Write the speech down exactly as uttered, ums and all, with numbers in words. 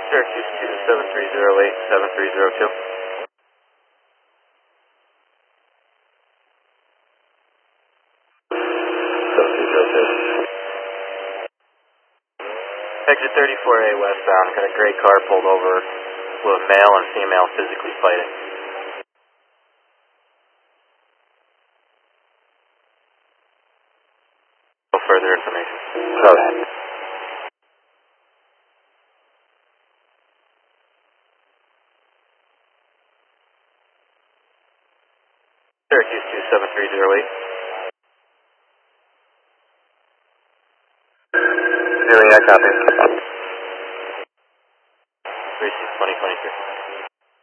Syracuse two seven three zero eight seven three zero two. seven three zero two. Exit thirty-four A westbound, got a gray car pulled over with a male and female physically fighting. No further information. Copy. Syracuse two seven three zero eight. Really, I copy.